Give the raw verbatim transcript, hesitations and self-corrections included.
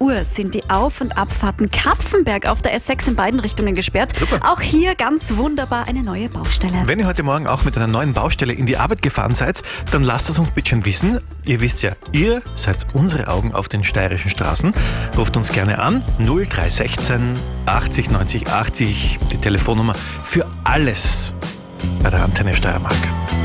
Uhr sind die Auf- und Abfahrten Kapfenberg auf der S sechs in beiden Richtungen gesperrt. Super. Auch hier ganz wunderbar eine neue Baustelle. Wenn ihr heute Morgen auch mit einer neuen Baustelle in die Arbeit gefahren seid, dann lasst es uns bitte schon wissen. Ihr wisst ja, ihr seid unsere Augen auf den steirischen Straßen. Ruft uns gerne an, null drei eins sechs achtzig neunzig achtzig, die Telefonnummer für alles bei der Antenne Steiermark.